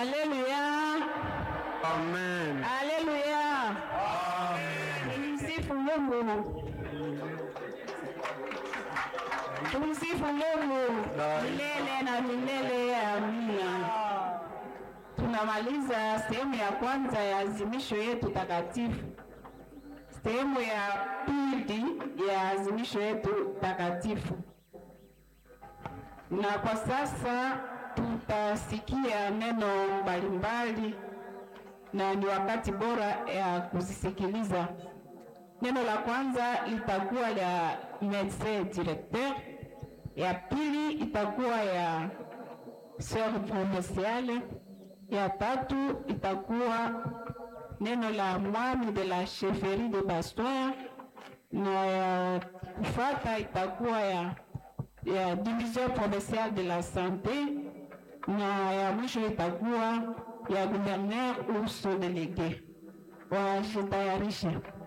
Alléluia. Amen. Alléluia. Tumsifu Mungu. Tumsifu Mungu milele na milele. Amina. Tunamaliza sehemu ya kwanza ya azimisho yetu takatifu. Sehemu ya pili ya azimisho yetu takatifu. Na kwa sasa tutasikia neno mbalimbali na ni wakati bora ya kuzisikiliza. Neno la kwanza litakuwa la médecin directeur, ya pili itakuwa ya sœur provinciale, ya tatu itakuwa neno la mwami de la chefferie de Bastoa, na ya kufuata itakuwa ya division provinciale de la santé, na ya mwisho itakuwa ya gouverneur ou son délégué. Wajitayarishe.